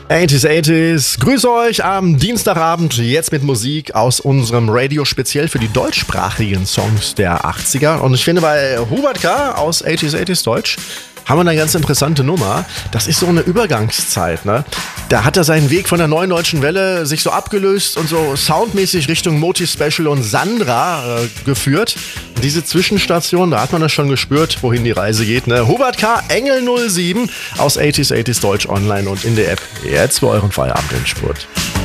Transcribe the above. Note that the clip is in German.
80s, 80s. Grüße euch am Dienstagabend, jetzt mit Musik aus unserem Radio speziell für die deutschsprachigen Songs der 80er. Und ich finde, bei Hubert K. aus 80s, 80s Deutsch haben wir eine ganz interessante Nummer. Das ist so eine Übergangszeit, ne? Da hat er seinen Weg von der Neuen Deutschen Welle sich so abgelöst und so soundmäßig Richtung Moti Special und Sandra geführt. Und diese Zwischenstation, da hat man das schon gespürt, wohin die Reise geht, ne? Hubert K. Engel 07 aus 80s, 80s Deutsch online und in der App. Jetzt für euren Feierabendendspurt.